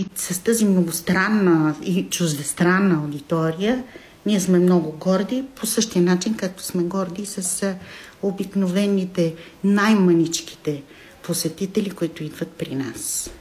И с тази многостранна и чуждестранна аудитория ние сме много горди, по същия начин, както сме горди с обикновените най-мъничките посетители, които идват при нас.